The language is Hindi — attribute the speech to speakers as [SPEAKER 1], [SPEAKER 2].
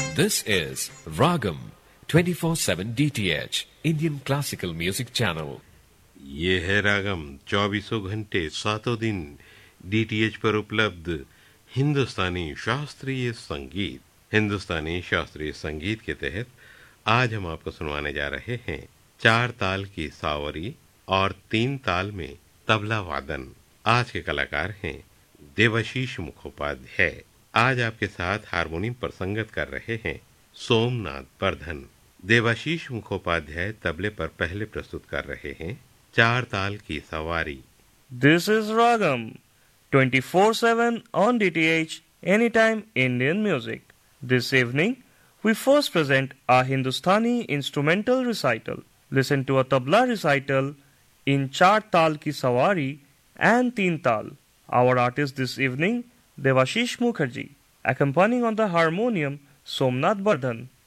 [SPEAKER 1] This is Ragam 24/7 DTH Indian Classical Music Channel.
[SPEAKER 2] ये है रागम 24 घंटे 7 दिन डीटीएच पर उपलब्ध हिंदुस्तानी शास्त्रीय संगीत। हिंदुस्तानी शास्त्रीय संगीत के तहत आज हम आपको सुनवाने जा रहे हैं 4 ताल की सावरी और 3 ताल में तबला वादन। आज के कलाकार हैं देवाशीष मुखोपाध्याय। आज आपके साथ हारमोनियम पर संगत कर रहे हैं सोमनाथ बर्धन। देवाशीष मुखोपाध्याय तबले पर पहले प्रस्तुत कर रहे हैं 4 ताल की सवारी।
[SPEAKER 3] This is Ragam 24/7 on DTH Anytime Indian Music. This evening we first present our Hindustani instrumental recital. Listen to a tabla recital in 4 Tal Ki Sawari and 3 Tal. Our artist this evening Devashish Mukherjee, accompanying on the harmonium Somnath Bardhan.